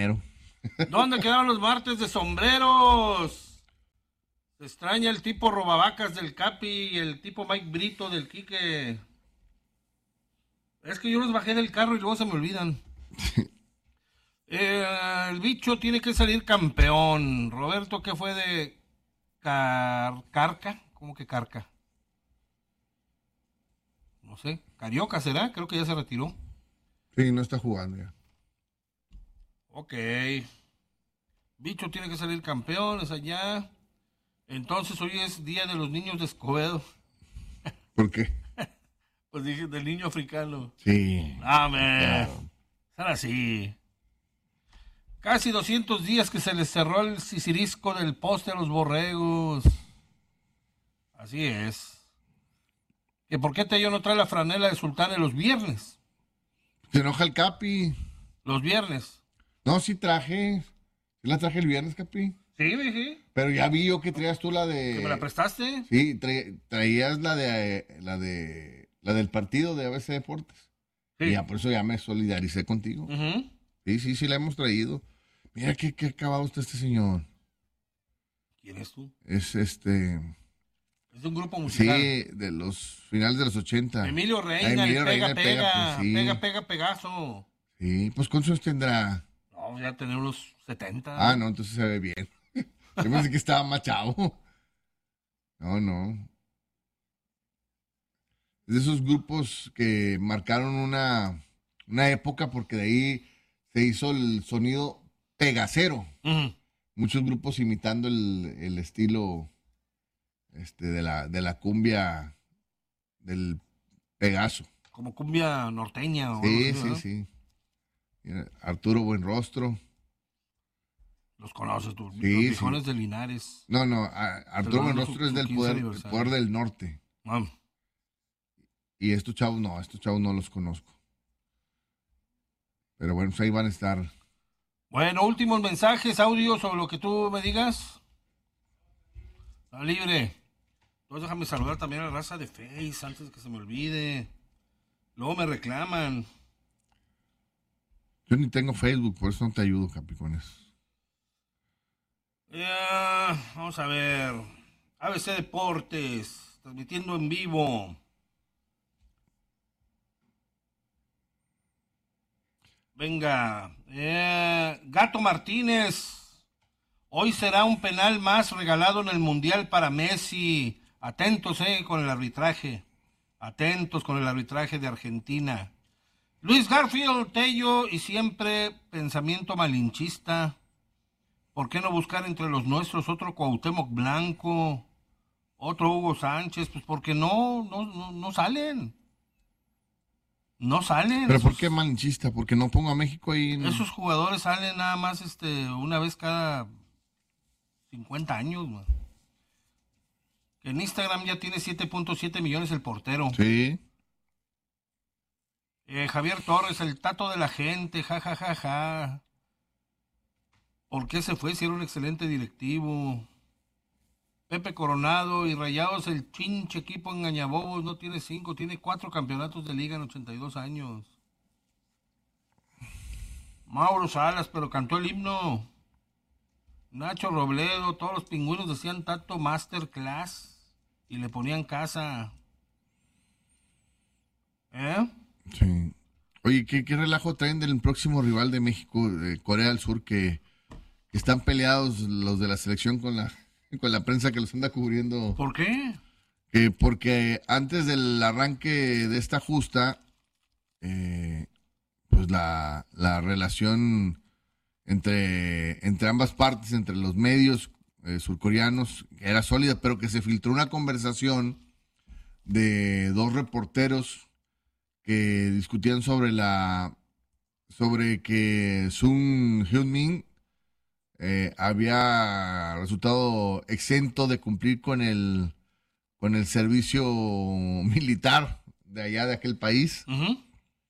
¿Dónde quedaron los martes de sombreros? Se extraña el tipo robavacas del Capi y el tipo Mike Brito del Quique. Es que yo los bajé del carro y luego se me olvidan. El bicho tiene que salir campeón. Roberto, ¿qué fue de Carca? ¿Cómo que Carca? No sé. Carioca será, creo que ya se retiró. Sí, no está jugando ya. Ok. Bicho tiene que salir campeón, es allá. Entonces hoy es día de los niños de Escobedo. ¿Por qué? Pues dije, del niño africano. Sí. Claro. Será así. Casi 200 días que se les cerró el sisirisco del poste a los borregos. Así es. ¿Que por qué Tello no trae la franela de Sultane los viernes? Se enoja el Capi. Los viernes. No, sí traje. Sí la traje el viernes, Capi. Sí, dije. Pero ya vi yo que traías tú la de... ¿Que me la prestaste? Sí, traías la del partido de ABC Deportes. Sí. Y ya por eso ya me solidaricé contigo. Uh-huh. Sí, la hemos traído. Mira qué acabado está este señor. ¿Quién es tú? Es Es de un grupo musical. Sí, de los finales de los 80. Emilio Reina, Emilio el Reina, pega, pues, sí. pega, Pegaso. Sí, pues ¿cuántos años tendrá? No, ya tener unos 70. Ah, no, entonces se ve bien. Yo pensé que estaba más chavo. No. Es de esos grupos que marcaron una época porque de ahí se hizo el sonido pegacero. Uh-huh. Muchos grupos imitando el estilo de la cumbia del Pegaso. Como cumbia norteña. O Sí, algo así, sí. Mira, Arturo Buenrostro. Los conoces tú, Sí, los viejones de Linares. No, Arturo Buenrostro es del poder del norte. Y estos chavos no los conozco. Pero bueno, pues ahí van a estar. Bueno, últimos mensajes, audios o lo que tú me digas. Está libre. Entonces déjame saludar también a la raza de Face antes de que se me olvide. Luego me reclaman. Yo ni tengo Facebook, por eso no te ayudo, Capricornios. Vamos a ver. ABC Deportes, transmitiendo en vivo. Venga. Gato Martínez. Hoy será un penal más regalado en el Mundial para Messi. Atentos, con el arbitraje. Atentos con el arbitraje de Argentina. Luis Garfield, Tello y siempre pensamiento malinchista. ¿Por qué no buscar entre los nuestros otro Cuauhtémoc Blanco, otro Hugo Sánchez? Pues porque no salen. No salen. ¿Pero por qué malinchista? Porque no pongo a México ahí. Esos jugadores salen nada más una vez cada 50 años, man. En Instagram ya tiene 7.7 millones el portero. Sí. Javier Torres, el tato de la gente, ja. ¿Por qué se fue si era un excelente directivo? Pepe Coronado y Rayados, el chinche equipo engañabobos, no tiene 5, tiene 4 campeonatos de liga en 82 años. Mauro Salas, pero cantó el himno. Nacho Robledo, todos los pingüinos decían Tato Masterclass y le ponían casa. Sí. Oye, ¿qué relajo traen del próximo rival de México, de Corea del Sur, que están peleados los de la selección con la prensa que los anda cubriendo? ¿Por qué? Porque antes del arranque de esta justa, pues la relación entre ambas partes, entre los medios surcoreanos, era sólida, pero que se filtró una conversación de dos reporteros que discutían sobre que Sung Hyun-min había resultado exento de cumplir con el servicio militar de allá de aquel país. Uh-huh.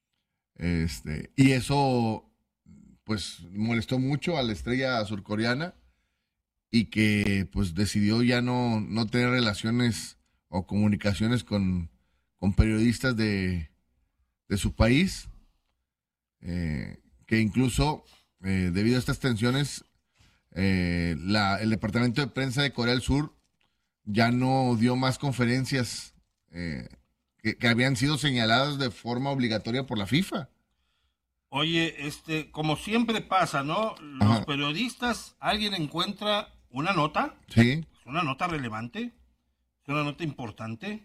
Y eso pues molestó mucho a la estrella surcoreana y que pues decidió ya no tener relaciones o comunicaciones con periodistas de su país, que incluso debido a estas tensiones, el Departamento de Prensa de Corea del Sur ya no dio más conferencias que habían sido señaladas de forma obligatoria por la FIFA. Oye, como siempre pasa, ¿no? Los periodistas, alguien encuentra una nota, sí, una nota relevante, es una nota importante,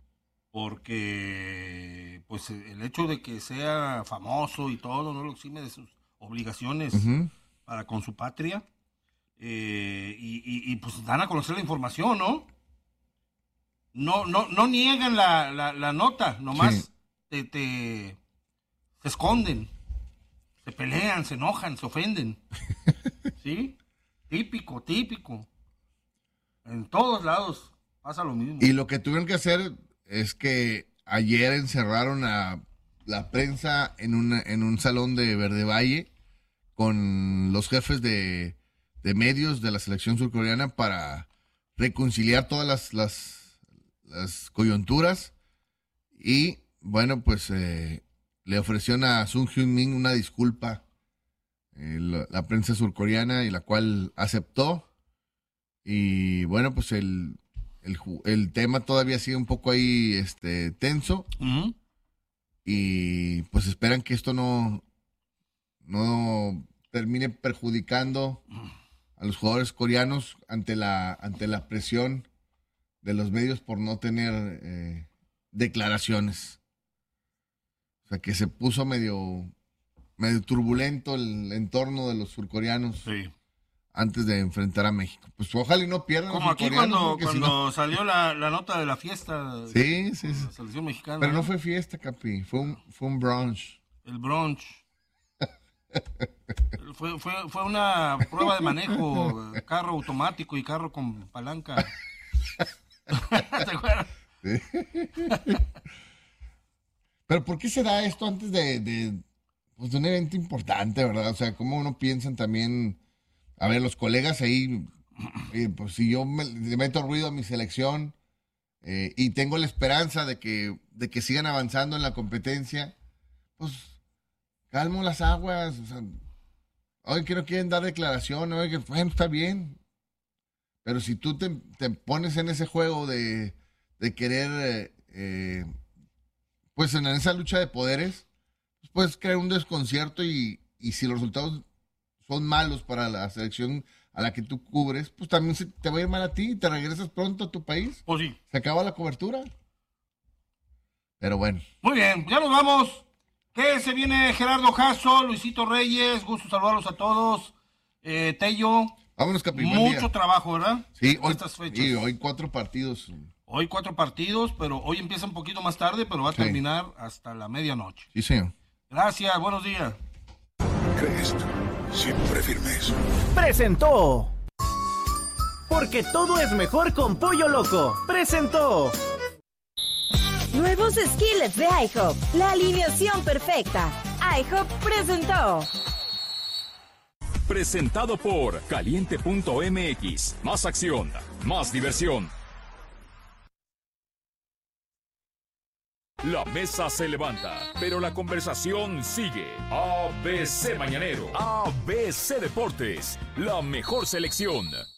porque pues el hecho de que sea famoso y todo no lo exime de sus obligaciones para con su patria, y pues dan a conocer la información, ¿no? No niegan la nota, nomás se esconden, se pelean, se enojan, se ofenden. ¿Sí? Típico. En todos lados pasa lo mismo. Y lo que tuvieron que hacer es que ayer encerraron a la prensa en un salón de Verde Valle con los jefes de medios de la selección surcoreana para reconciliar todas las coyunturas. Y bueno, pues le ofrecieron a Sung Hyun-min una disculpa la prensa surcoreana, y la cual aceptó. Y bueno, pues el tema todavía sigue un poco ahí tenso. Y pues esperan que esto no termine perjudicando a los jugadores coreanos ante la presión de los medios por no tener declaraciones. O sea, que se puso medio turbulento el entorno de los surcoreanos antes de enfrentar a México. Pues ojalá y no pierdan. Como aquí cuando salió la nota de la fiesta sí. de la selección mexicana. Pero no fue fiesta, Capi, fue un brunch. El brunch. fue una prueba de manejo, carro automático y carro con palanca. ¿Te acuerdas? Sí. Pero ¿por qué se da esto antes de un evento importante, verdad? O sea, ¿cómo uno piensan también? A ver, los colegas ahí, pues si yo le meto ruido a mi selección y tengo la esperanza de que sigan avanzando en la competencia, pues calmo las aguas. O sea, hoy que no quieren dar declaración, hoy que bueno, está bien. Pero si tú te pones en ese juego de querer, pues en esa lucha de poderes, pues puedes crear un desconcierto, y si los resultados son malos para la selección a la que tú cubres, pues también te va a ir mal a ti y te regresas pronto a tu país. Pues sí. Se acaba la cobertura. Pero bueno. Muy bien, ya nos vamos. ¿Qué se viene? Gerardo Jasso, Luisito Reyes, gusto saludarlos a todos. Tello. Vámonos, Capi. Mucho trabajo, ¿verdad? Sí, estas fechas. Sí, hoy 4 partidos. Hoy 4 partidos, pero hoy empieza un poquito más tarde, pero va a terminar hasta la medianoche. Sí, señor. Gracias, buenos días. ¿Crees? Siempre firmes. Presentó. Porque todo es mejor con Pollo Loco. Presentó. Nuevos skillets de IHOP. La alineación perfecta. IHOP presentó. Presentado por Caliente.mx. Más acción, más diversión. La mesa se levanta, pero la conversación sigue. ABC Mañanero, ABC Deportes, la mejor selección.